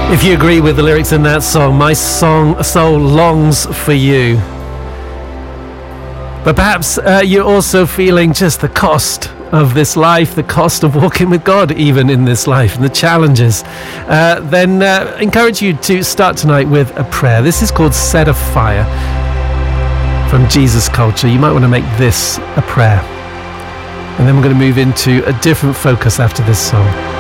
If you agree with the lyrics in that song, my soul longs for you. But perhaps you're also feeling just the cost of this life, the cost of walking with God even in this life, and the challenges. Then encourage you to start tonight with a prayer. This is called Set Afire from Jesus Culture. You might want to make this a prayer. And then we're going to move into a different focus after this song.